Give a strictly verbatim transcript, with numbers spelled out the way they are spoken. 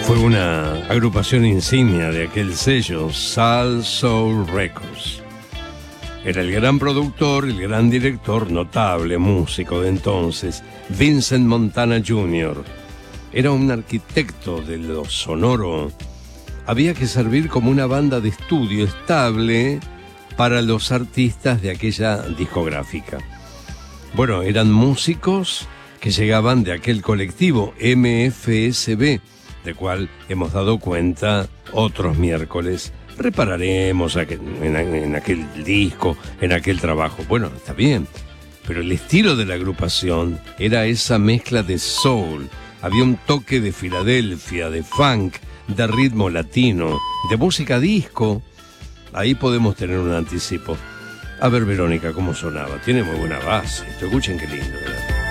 Fue una agrupación insignia de aquel sello, Soul Soul Records. Era el gran productor, el gran director, notable músico de entonces, Vincent Montana junior Era un arquitecto de lo sonoro. Había que servir como una banda de estudio estable para los artistas de aquella discográfica. Bueno, eran músicos que llegaban de aquel colectivo M F S B, de cual hemos dado cuenta otros miércoles. Repararemos en aquel disco, en aquel trabajo. Bueno, está bien, pero el estilo de la agrupación era esa mezcla de soul. Había un toque de Filadelfia, de funk, de ritmo latino, de música disco. Ahí podemos tener un anticipo. A ver, Verónica, cómo sonaba. Tiene muy buena base. Escuchen qué lindo, ¿verdad?